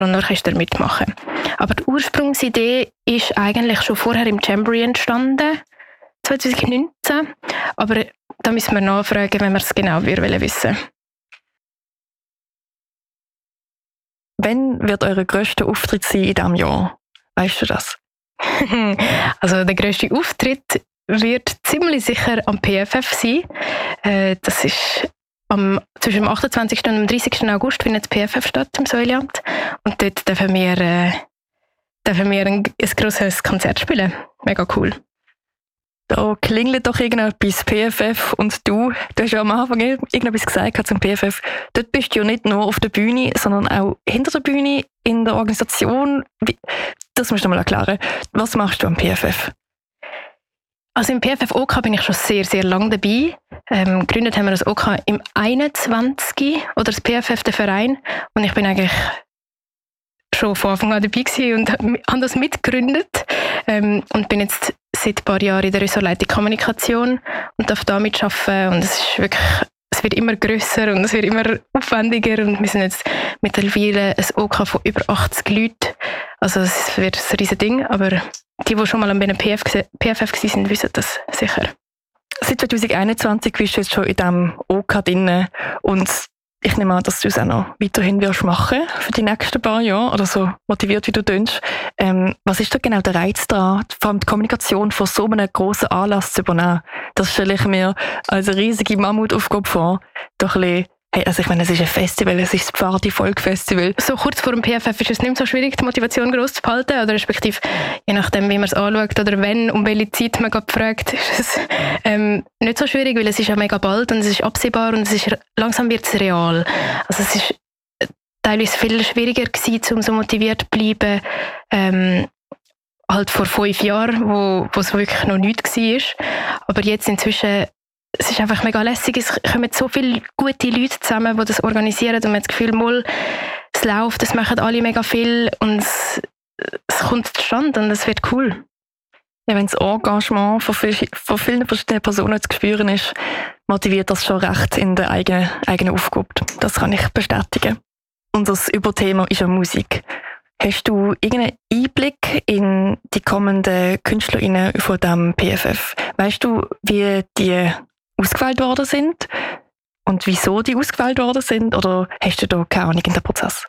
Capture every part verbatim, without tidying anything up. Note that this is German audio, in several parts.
Orchester mitmachen. Aber die Ursprungsidee ist eigentlich schon vorher im Jamboree entstanden, zwanzig neunzehn. Aber da müssen wir nachfragen, wenn wir es genau wissen wollen. Wann wird euer grösster Auftritt sein in diesem Jahr? Weißt du das? Also der grösste Auftritt wird ziemlich sicher am P F F sein. Äh, das ist am, zwischen dem achtundzwanzigsten und dem dreißigsten August findet das P F F statt im Säuleamt. Und dort dürfen wir, äh, dürfen wir ein, ein grosses Konzert spielen. Mega cool. Da klingelt doch irgendetwas, P F F und du. Du hast ja am Anfang irgendetwas gesagt zum P F F. Dort bist du ja nicht nur auf der Bühne, sondern auch hinter der Bühne in der Organisation. Das musst du mal erklären. Was machst du am P F F? Also im P F F O K bin ich schon sehr, sehr lange dabei. Ähm, gegründet haben wir das O K im einundzwanzig oder das P F F, der Verein. Und ich bin eigentlich schon von Anfang an dabei gewesen und habe das mitgegründet. Ähm, und bin jetzt seit ein paar Jahren in der Ressortleitung Kommunikation und darf da mitarbeiten. Und es ist wirklich, es wird immer grösser und es wird immer aufwendiger. Und wir sind jetzt mittlerweile ein O K von über achtzig Leuten. Also es wird ein riesiges Ding, aber die, die schon mal am P F F waren, wissen das sicher. Seit zwanzig einundzwanzig bist du jetzt schon in diesem O K drin und ich nehme an, dass du es auch noch weiterhin wirst machen für die nächsten paar Jahre oder so motiviert, wie du tönst. Ähm, was ist da genau der Reiz daran, vor allem die Kommunikation von so einem grossen Anlass zu übernehmen? Das stelle ich mir als eine riesige Mammutaufgabe vor. Doch ein bisschen, hey, also ich meine, es ist ein Festival, es ist das Pfadi-Volk-Festival. So kurz vor dem P F F ist es nicht mehr so schwierig, die Motivation gross zu behalten, oder respektive, je nachdem, wie man es anschaut oder wenn, um welche Zeit man gerade fragt, ist es ähm, nicht so schwierig, weil es ist ja mega bald und es ist absehbar und es ist, langsam wird es real. Also es ist teilweise viel schwieriger gewesen, um so motiviert zu bleiben, ähm, halt vor fünf Jahren, wo, wo es wirklich noch nichts war. Aber jetzt inzwischen, es ist einfach mega lässig, es kommen so viele gute Leute zusammen, die das organisieren und man hat das Gefühl, mal, es läuft, es machen alle mega viel und es, es kommt zustande und es wird cool. Ja, wenn das Engagement von, viel, von vielen verschiedenen Personen zu spüren ist, motiviert das schon recht in der eigenen, eigenen Aufgabe. Das kann ich bestätigen. Unser Überthema ist ja Musik. Hast du irgendeinen Einblick in die kommenden KünstlerInnen von diesem P F F? Weißt du, wie die ausgewählt worden sind und wieso die ausgewählt worden sind, oder hast du da keine Ahnung in den Prozess?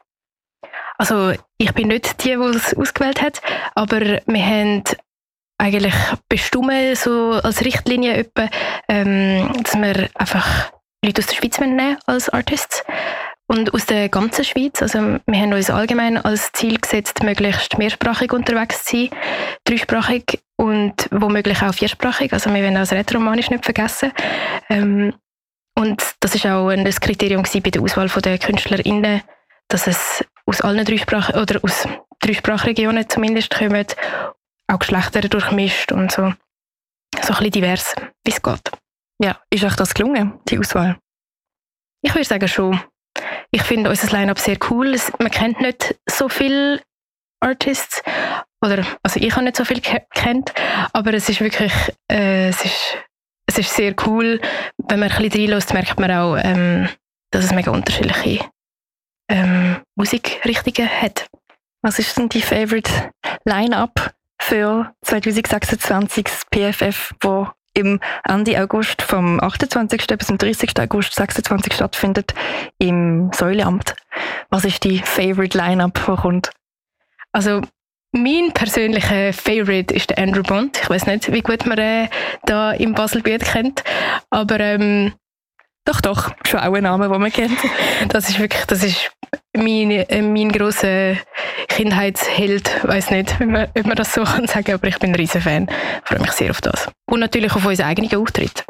Also ich bin nicht die, die es ausgewählt hat, aber wir haben eigentlich bestimmt so als Richtlinie etwa, ähm, dass wir einfach Leute aus der Schweiz nehmen als Artists und aus der ganzen Schweiz. Also wir haben uns allgemein als Ziel gesetzt, möglichst mehrsprachig unterwegs zu sein, dreisprachig und womöglich auch viersprachig. Also wir wollen auch das Rätoromanisch nicht vergessen. Ähm, und das war auch ein Kriterium bei der Auswahl der KünstlerInnen, dass es aus allen drei Sprachen oder aus drei Sprachregionen zumindest kommen, auch Geschlechter durchmischt und so, so ein bisschen divers, wie es geht. Ja, ist euch das gelungen, die Auswahl? Ich würde sagen schon. Ich finde unser Line-Up sehr cool. Man kennt nicht so viele Artists, oder, also ich habe nicht so viel kennt, aber es ist wirklich, äh, es ist, es ist sehr cool. Wenn man ein bisschen reinlässt, merkt man auch, ähm, dass es mega unterschiedliche ähm, Musikrichtungen hat. Was ist denn die Favorite Line-Up für zwanzig sechsundzwanzig das P F F, wo im Ende August vom achtundzwanzigsten bis zum dreißigsten August sechsundzwanzig stattfindet im Säuleamt? Was ist die Favorite Line-Up, die kommt? Also mein persönlicher Favorite ist der Andrew Bond. Ich weiß nicht, wie gut man äh, da im Baselbiet kennt, aber ähm, doch, doch, schon auch ein Name, den man kennt. Das ist wirklich, das ist mein, äh, mein grosser Kindheitsheld. Ich weiss nicht, ob man, ob man das so kann sagen, aber ich bin ein riesen Fan. Ich freue mich sehr auf das. Und natürlich auf unseren eigenen Auftritt.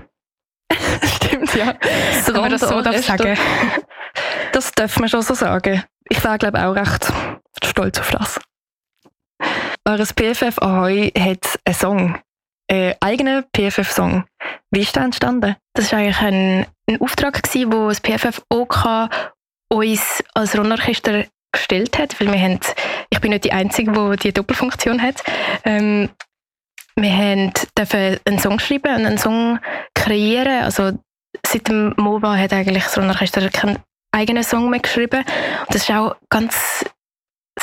Stimmt, ja. Das Kann man das so darf sagen? Das darf man schon so sagen. Ich wäre, glaube ich, auch recht stolz auf das. Eures P F F Ahoi hat einen Song, einen eigenen P F F-Song. Wie ist der entstanden? Das war eigentlich ein, ein Auftrag, den das P F F O K uns als Rundorchester gestellt hat, weil wir haben, ich bin nicht die Einzige, die diese Doppelfunktion hat. Ähm, wir haben dürfen einen Song schreiben und einen Song kreieren. Also seit dem M O B A hat eigentlich das Rundorchester keinen eigenen Song mehr geschrieben. Und das war auch ganz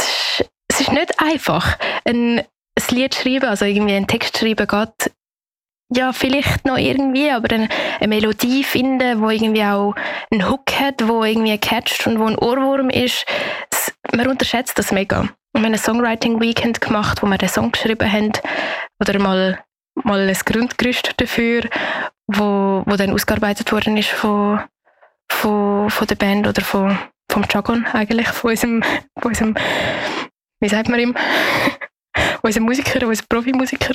es ist nicht einfach. Ein, ein Lied schreiben, also irgendwie einen Text schreiben geht ja vielleicht noch irgendwie, aber eine, eine Melodie finden, wo irgendwie auch einen Hook hat, wo irgendwie catcht und wo ein Ohrwurm ist, das, man unterschätzt das mega. Und wir haben ein Songwriting-Weekend gemacht, wo wir den Song geschrieben haben, oder mal, mal ein Grundgerüst dafür, wo, wo dann ausgearbeitet worden ist von, von, von der Band oder von, vom Jargon eigentlich, von unserem, von unserem, wie sagt man ihm, unserem Musiker, unserem Profimusiker.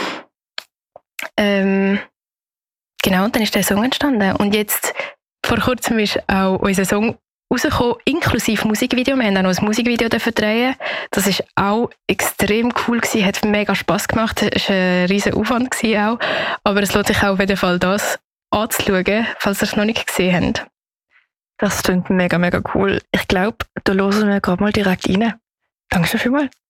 Ähm, genau, und dann ist der Song entstanden. Und jetzt, vor kurzem ist auch unser Song rausgekommen, inklusive Musikvideo. Wir haben auch noch ein Musikvideo drehen. Das war auch extrem cool gewesen, hat mega Spass gemacht. Es war ein riesen Aufwand gewesen auch. Aber es lohnt sich auch auf jeden Fall, das anzuschauen, falls ihr es noch nicht gesehen habt. Das klingt mega, mega cool. Ich glaube, da hören wir gerade mal direkt rein. Danke schon vielmals.